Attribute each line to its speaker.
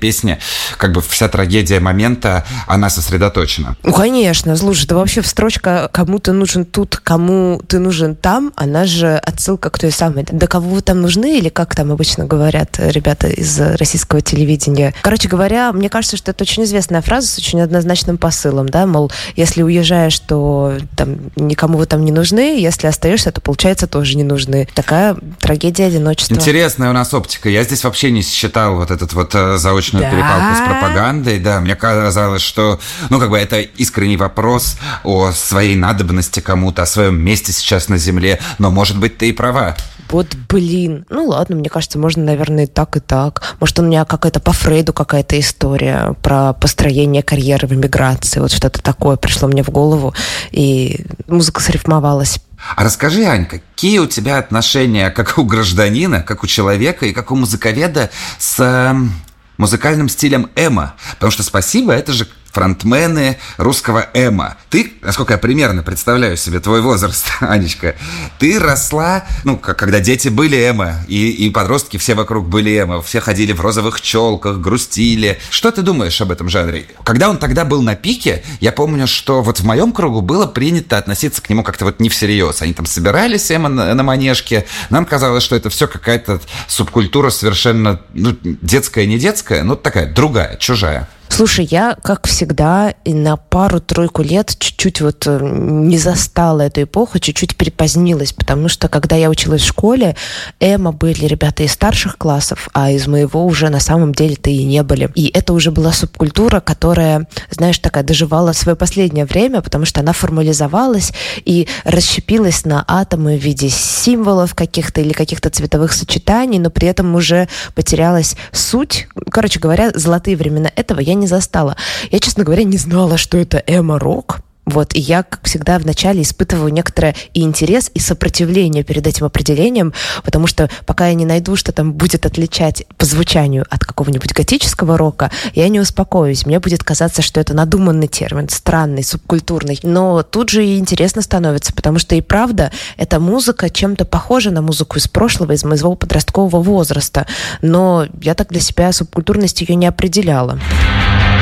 Speaker 1: песне как бы вся трагедия момента, она сосредоточена.
Speaker 2: Ну, конечно. Слушай, да вообще строчка «кому ты нужен тут, кому ты нужен там», она же отсылка к той самой. Да кого вы там нужны, или как там обычно говорят ребята из российского телевидения. Короче говоря, мне кажется, что это очень известная фраза с очень однозначным посылом, да, мол, если уезжаешь, то там никому вы там не нужны, если остаешься, то, получается, тоже не нужны. Такая трагедия одиночества.
Speaker 1: Интересная у нас оптика. Я здесь вообще не считал вот этот вот заочную перепалку с пропагандой. Да, мне казалось, что, это искренний вопрос о своей надобности кому-то, о своем месте сейчас на земле. Но, может быть, ты и права.
Speaker 2: Вот, блин. Ну, ладно, мне кажется, можно, наверное, и так, и так. Может, у меня какая-то по Фрейду какая-то история про построение карьеры в эмиграции. Вот что-то такое пришло мне в голову, и музыка срифмовалась.
Speaker 1: А расскажи, Ань, какие у тебя отношения, как у гражданина, как у человека и как у музыковеда с музыкальным стилем эмо? Потому что «Спасибо» — это же фронтмены русского эмо. Ты, насколько я примерно представляю себе твой возраст, Анечка, ты росла, когда дети были эмо, и подростки все вокруг были эмо, все ходили в розовых челках, грустили. Что ты думаешь об этом жанре? Когда он тогда был на пике, я помню, что вот в моем кругу было принято относиться к нему как-то вот не всерьез. Они там собирались эмо на манежке. Нам казалось, что это все какая-то субкультура совершенно детская, не детская, но такая другая, чужая.
Speaker 2: Слушай, я, как всегда, на пару-тройку лет чуть-чуть не застала эту эпоху, чуть-чуть перепозднилась, потому что, когда я училась в школе, эмо были ребята из старших классов, а из моего уже на самом деле-то и не были. И это уже была субкультура, которая, знаешь, такая доживала свое последнее время, потому что она формализовалась и расщепилась на атомы в виде символов каких-то или каких-то цветовых сочетаний, но при этом уже потерялась суть. Короче говоря, золотые времена этого я не застала. Я, честно говоря, не знала, что это эмо-рок. И я, как всегда, вначале испытываю некоторый и интерес, и сопротивление перед этим определением, потому что пока я не найду, что там будет отличать по звучанию от какого-нибудь готического рока, я не успокоюсь. Мне будет казаться, что это надуманный термин, странный, субкультурный. Но тут же и интересно становится, потому что и правда, эта музыка чем-то похожа на музыку из прошлого, из моего подросткового возраста. Но я так для себя субкультурность ее не определяла.